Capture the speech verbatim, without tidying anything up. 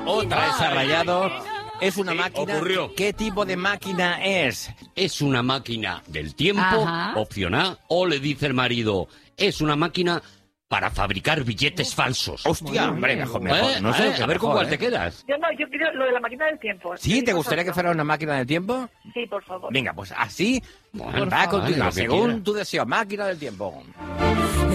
Otra vez ha rayado. Es una Sí, máquina. ocurrió. ¿Qué tipo de máquina es? Es una máquina del tiempo, Ajá. opción A, o le dice el marido, es una máquina para fabricar billetes falsos. Hostia, hombre, mejor, mejor. ¿Eh? No sé, ¿Eh? A ver con mejor, cuál ¿eh? te quedas. Yo no, yo quiero lo de la máquina del tiempo. ¿Sí? ¿Te Digo gustaría que vosotros. fuera una máquina del tiempo? Sí, por favor. Venga, pues así Bueno, va a vale, continuar, lo que según quiera. tu deseo. Máquina del tiempo.